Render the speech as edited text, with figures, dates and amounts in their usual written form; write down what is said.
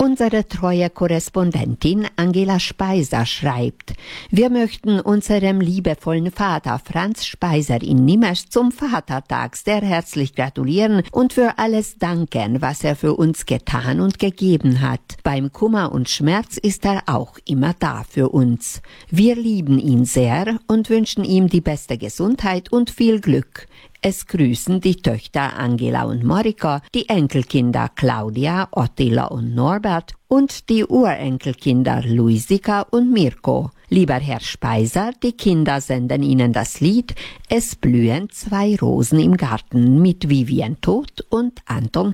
Unsere treue Korrespondentin Angela Speiser schreibt: Wir möchten unserem liebevollen Vater Franz Speiser in Nimesch zum Vatertag sehr herzlich gratulieren und für alles danken, was er für uns getan und gegeben hat. Beim Kummer und Schmerz ist er auch immer da für uns. Wir lieben ihn sehr und wünschen ihm die beste Gesundheit und viel Glück. Es grüßen die Töchter Angela und Marika, die Enkelkinder Claudia, Attila und Norbert und die Urenkelkinder Luisika und Mirko. Lieber Herr Speiser, die Kinder senden Ihnen das Lied »Es blühen zwei Rosen im Garten« mit Vivien Todt und Anton